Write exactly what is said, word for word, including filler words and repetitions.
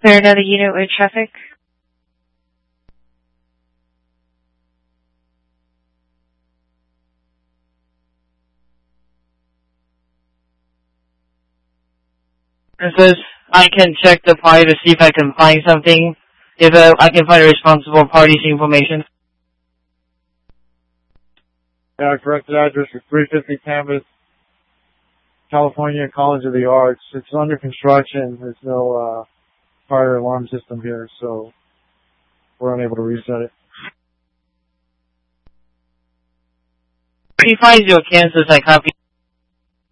there another unit with traffic? Princess, I can check the party to see if I can find something. If uh, I can find a responsible party's information. Yeah, corrected address for three fifty Campus, California College of the Arts. It's under construction. There's no uh, fire alarm system here, so we're unable to reset it. If he finds your Kansas, I copy.